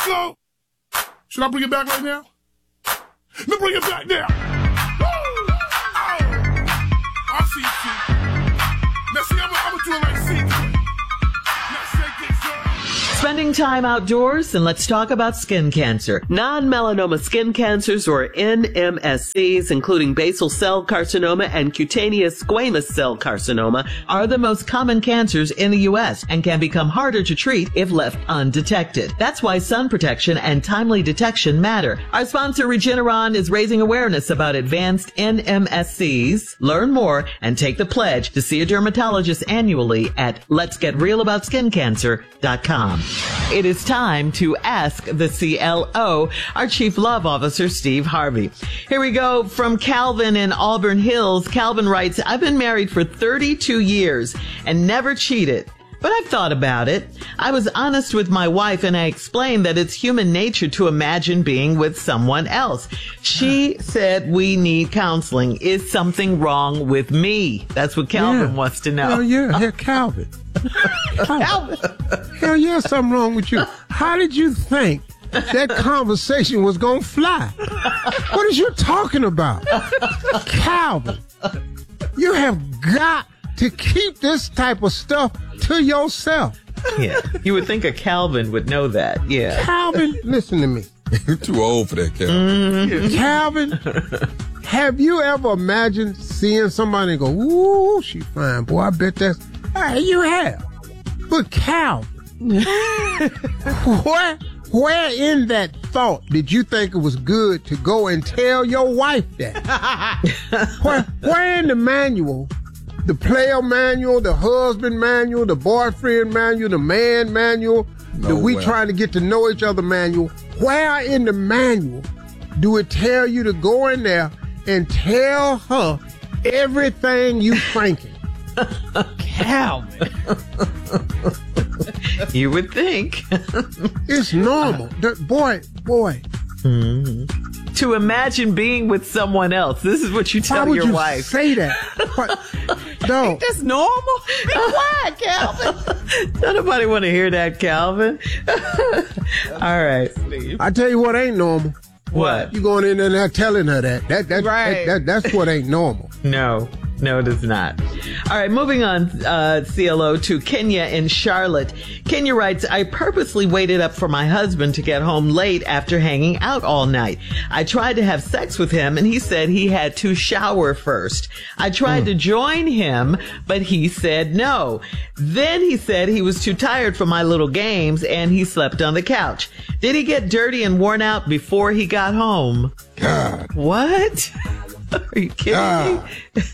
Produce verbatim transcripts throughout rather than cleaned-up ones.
So, should I bring it back right now? Let me bring it back now. Woo! Oh. I see, see. Now, see, I'm going to do it like C J. Now, shake it, girl. Spending time outdoors, and let's talk about skin cancer. Non-melanoma skin cancers, or N M S Cs, including basal cell carcinoma and cutaneous squamous cell carcinoma, are the most common cancers in the U S and can become harder to treat if left undetected. That's why sun protection and timely detection matter. Our sponsor, Regeneron, is raising awareness about advanced N M S Cs. Learn more and take the pledge to see a dermatologist annually at lets get real about skin cancer dot com. It is time to ask the C L O, our Chief Love Officer, Steve Harvey. Here we go from Calvin in Auburn Hills. Calvin writes, I've been married for thirty-two years and never cheated. But I've thought about it. I was honest with my wife and I explained that it's human nature to imagine being with someone else. She said we need counseling. Is something wrong with me? That's what Calvin yeah. wants to know. Hell yeah, here, Calvin. Calvin. Hell yeah, something wrong with you. How did you think that conversation was going to fly? What is you talking about? Calvin, you have got to keep this type of stuff to yourself. Yeah, you would think a Calvin would know that. Yeah. Calvin, listen to me. You're too old for that, Calvin. Mm-hmm. Calvin, have you ever imagined seeing somebody and go, ooh, she fine. Boy, I bet that's... Hey, you have. But Calvin, where, where in that thought did you think it was good to go and tell your wife that? where, where in the manual, the player manual, the husband manual, the boyfriend manual, the man manual, no the we way. Trying to get to know each other manual, where in the manual do it tell you to go in there and tell her everything you thinking? Calvin. You would think. It's normal. The, boy, boy. Mm-hmm. To imagine being with someone else. This is what you tell Why would your you wife. Say that? What? No. That's normal. Be quiet, Calvin. Don't nobody want to hear that, Calvin. All right. I tell you what ain't normal. What? You going in there and not telling her that. That, that, right. that, that that's what ain't normal. No. No, it is not. All right, moving on, uh, C L O, to Kenya in Charlotte. Kenya writes, I purposely waited up for my husband to get home late after hanging out all night. I tried to have sex with him, and he said he had to shower first. I tried mm. to join him, but he said no. Then he said he was too tired for my little games, and he slept on the couch. Did he get dirty and worn out before he got home? God. What? Are you kidding God. me?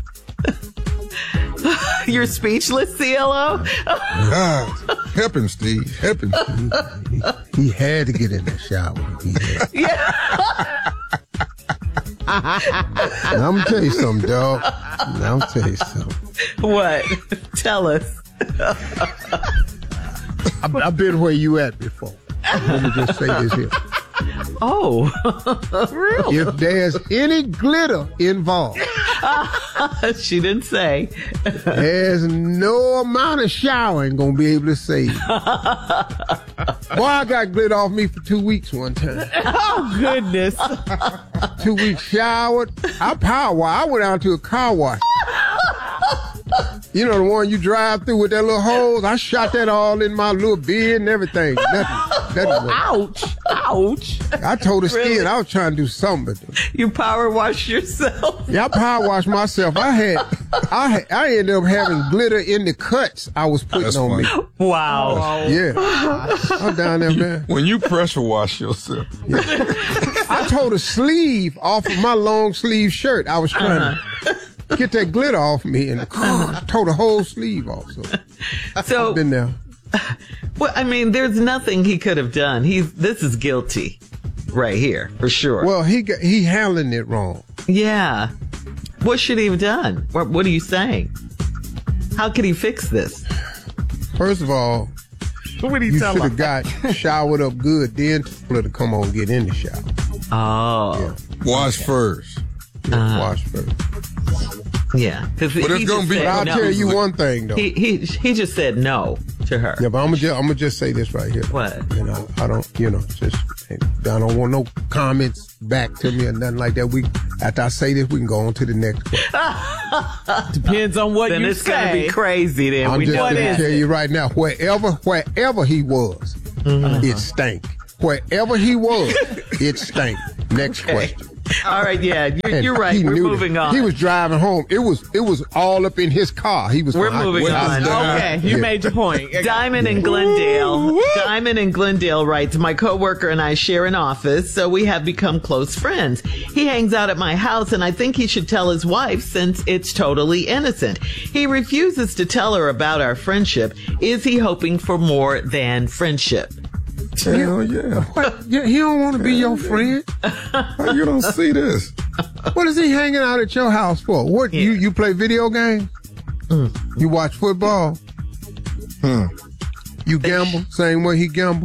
You're speechless, C L O? God, help him, Steve. Help him. He, he had to get in the shower. He yeah. Now, I'm going to tell you something, dog. Now, I'm going to tell you something. What? Tell us. I've, I've been where you at before. Let me just say this here. Oh, really? If there's any glitter involved, she didn't say. There's no amount of showering gonna be able to save you. Boy, I got glitter off me for two weeks one time. Oh, goodness. Two weeks showered. I power wash. I went out to a car wash. You know the one you drive through with that little hose? I shot that all in my little beard and everything. Nothing. Nothing Ouch. Ouch. I told the skin Really? I was trying to do something. You power wash yourself? Yeah, I power washed myself. I had, I had, I ended up having glitter in the cuts I was putting That's on funny. me. Wow. Yeah. I'm down there, man. When you pressure wash yourself. Yeah. I tore the sleeve off of my long sleeve shirt. I was trying uh-huh. to get that glitter off me and uh, tore the whole sleeve off. So, so I've been there. Well, I mean, there's nothing he could have done. He's this is guilty right here, for sure. Well, he got, he handling it wrong. Yeah. What should he have done? What, what are you saying? How could he fix this? First of all, what did he you tell should him? have got showered up good, then told her to come on and get in the shower. Oh. Yeah. Wash okay. first. Yeah, uh-huh. Wash first. Yeah. But it's gonna be. I'll no. tell you one thing though. He he he just said no to her. Yeah, but I'm gonna just, I'm gonna just say this right here. What? You know, I don't, you know, just I don't want no comments back to me or nothing like that. We after I say this, we can go on to the next question. Depends on what then you it's say. gonna be crazy. Then I'm we just know gonna it. tell you right now, wherever wherever he was, Mm-hmm. it stank. Wherever he was, it stank. Next Okay. question. All right, yeah, you're, And you're right. he We're knew moving that. on. He was driving home. It was it was all up in his car. He was. We're going, moving I- on. Okay, you Yeah. made your point. Diamond in Glendale. Diamond in Glendale writes, my coworker and I share an office, so we have become close friends. He hangs out at my house, and I think he should tell his wife since it's totally innocent. He refuses to tell her about our friendship. Is he hoping for more than friendship? Hell yeah. What? Yeah, he don't want to be your friend. How you don't see this? What is he hanging out at your house for? What you you play video games? Mm. You watch football? Hmm. You gamble? Same way he gamble?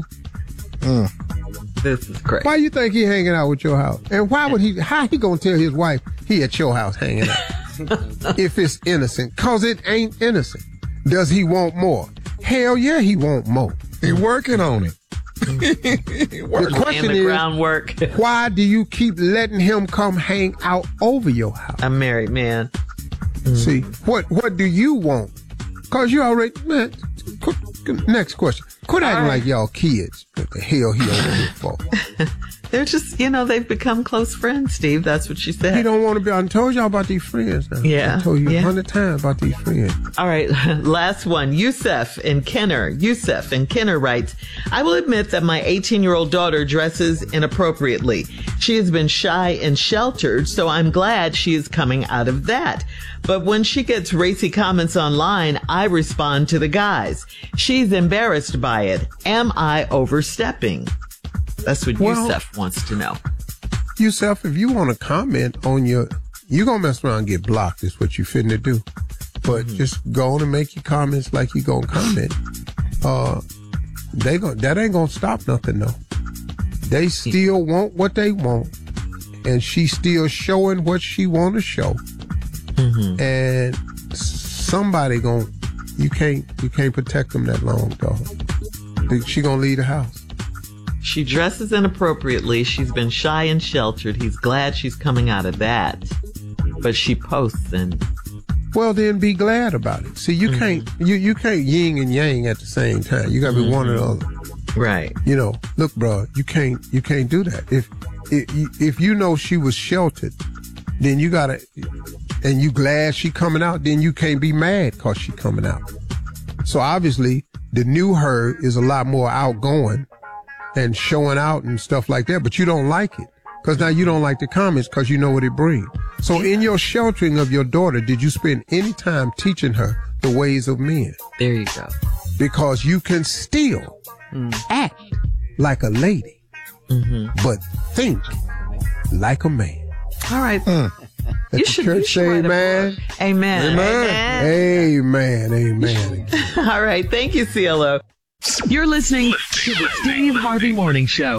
This is crazy. Why you think he hanging out with your house? And why would he? How he gonna tell his wife he at your house hanging out if it's innocent? Cause it ain't innocent. Does he want more? Hell yeah, he want more. He working on it. The And question the is, groundwork. why do you keep letting him come hang out over your house? I'm married, man. See, what what do you want? Cause you already, man. qu- Next question. Quit acting right. like y'all kids. What the hell he over here for? They're just, you know, they've become close friends, Steve. That's what she said. He don't want to be. I told y'all about these friends now. Yeah, I told you a yeah. hundred times about these friends. All right, last one. Yusef in Kenner. Yusef in Kenner writes, I will admit that my eighteen-year-old daughter dresses inappropriately. She has been shy and sheltered, so I'm glad she is coming out of that. But when she gets racy comments online, I respond to the guys. She's embarrassed by it. Am I overstepping? That's what Well- Yusef wants to know. Yourself, if you want to comment on your, you gonna mess around and get blocked. Is what you finna do. But just go on and make your comments like you gonna comment. Uh, they gon' that ain't gonna stop nothing though. They still want what they want, and she's still showing what she want to show. And somebody gon' you can't you can't protect them that long, dog. She gonna leave the house. She dresses inappropriately. She's been shy and sheltered. He's glad she's coming out of that. But she posts and Well, then be glad about it. See, you can't you you can't yin and yang at the same time. You gotta be one or the other. right. You know, look, bro, you can't you can't do that. If if if you know she was sheltered, then you gotta, and you glad she coming out, then you can't be mad cause she coming out. So obviously, the new her is a lot more outgoing and showing out and stuff like that, but you don't like it. Cause now you don't like the comments cause you know what it brings. So in your sheltering of your daughter, did you spend any time teaching her the ways of men? There you go. Because you can still act like a lady, but think like a man. All right. Let You the should, church you should say write a amen. book. Amen. Amen. Amen. Amen. All right. Thank you, C L O. You're listening to the Steve Harvey Morning Show.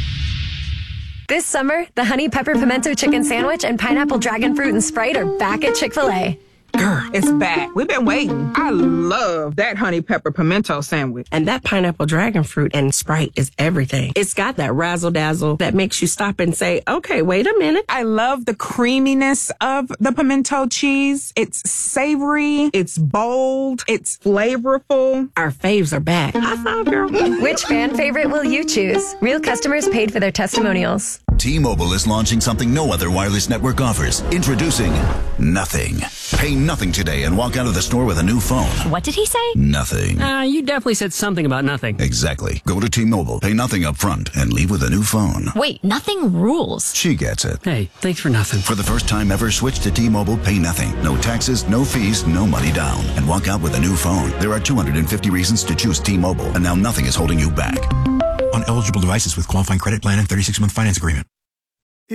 This summer, the Honey Pepper Pimento Chicken Sandwich and Pineapple Dragon Fruit and Sprite are back at Chick-fil-A. Girl, it's back. We've been waiting. I love that honey pepper pimento sandwich. And that pineapple dragon fruit and Sprite is everything. It's got that razzle dazzle that makes you stop and say, okay, wait a minute. I love the creaminess of the pimento cheese. It's savory. It's bold. It's flavorful. Our faves are back. High five, girl. Which fan favorite will you choose? Real customers paid for their testimonials. T-Mobile is launching something no other wireless network offers. Introducing Nothing. Pay nothing today and walk out of the store with a new phone. What did he say? Nothing. Uh, you definitely said something about nothing. Exactly. Go to T-Mobile, pay nothing up front, and leave with a new phone. Wait, nothing rules. She gets it. Hey, thanks for nothing. For the first time ever, switch to T-Mobile, pay nothing. No taxes, no fees, no money down. And walk out with a new phone. There are two hundred fifty reasons to choose T-Mobile, and now nothing is holding you back. On eligible devices with qualifying credit plan and thirty-six month finance agreement.